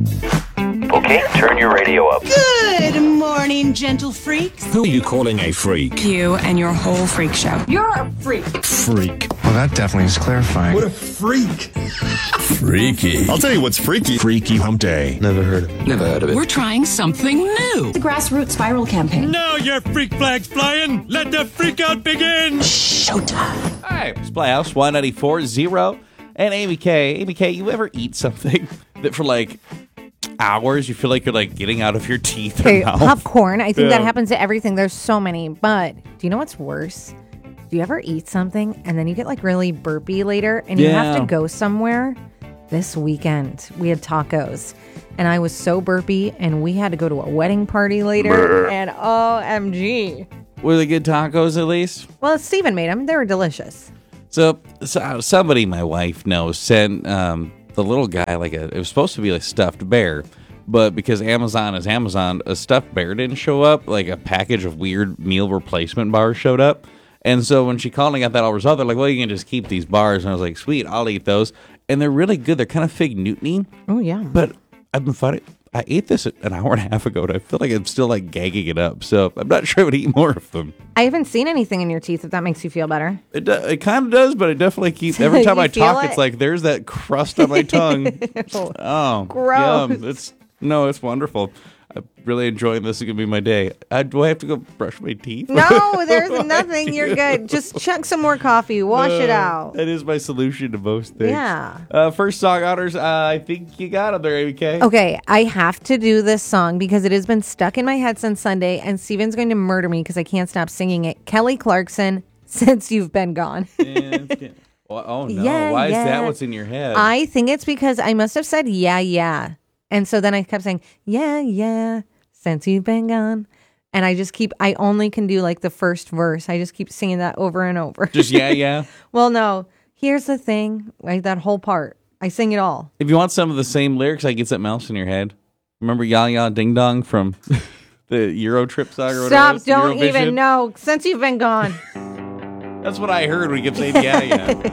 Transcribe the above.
Okay, turn your radio up. Good morning, gentle freaks. Who are you calling a freak? You and your whole freak show. You're a freak. Freak. Well, that definitely is clarifying. What a freak. Freaky. I'll tell you what's freaky. Freaky Hump Day. Never heard of it. Never heard of it. We're trying something new. The grassroots viral campaign. Now your freak flag's flying. Let the freak out begin. Showtime. All right, it's Playhouse 194.0 and Amy K. Amy K, you ever eat something that for like hours you feel like you're like getting out of your teeth or mouth? Popcorn. I think that happens to everything. There's so many. But do you know what's worse? Do you ever eat something and then you get like really burpy later and you have to go somewhere? This weekend we had tacos and I was so burpy and we had to go to a wedding party later and OMG. Were they good tacos at least? Well, Steven made them. They were delicious. So somebody my wife knows sent the little guy it was supposed to be like stuffed bear, but because Amazon is Amazon, a stuffed bear didn't show up. Like a package of weird meal replacement bars showed up. And so when she called and got that all resolved, they're like, well, you can just keep these bars. And I was like, sweet, I'll eat those. And they're really good. They're kind of fig Newton-y. Oh, yeah. But I've been finding, I ate this an hour and a half ago, and I feel like I'm still like gagging it up. So I'm not sure I would eat more of them. I haven't seen anything in your teeth, if that makes you feel better. It kind of does, but it definitely keeps, every time I talk, it's like there's that crust on my tongue. Oh, gross. Yum. It's wonderful. I'm really enjoying this. It's going to be my day. Do I have to go brush my teeth? No, there's nothing. You're good. Just chug some more coffee. Wash it out. That is my solution to most things. Yeah. First song honors. I think you got them there, ABK. Okay, I have to do this song because it has been stuck in my head since Sunday, and Steven's going to murder me because I can't stop singing it. Kelly Clarkson, Since You've Been Gone. Oh, no. Yeah, Why is yeah. that what's in your head? I think it's because I must have said, yeah. And so then I kept saying, yeah, since you've been gone. And I only can do like the first verse. I just keep singing that over and over. Just yeah. Well, no, here's the thing. Like that whole part. I sing it all. If you want some of the same lyrics, I get something else in your head. Remember Ya Ya Ding Dong from the Euro Trip song or whatever? Stop, don't even know. Since You've Been Gone. That's what I heard when you kept saying yeah.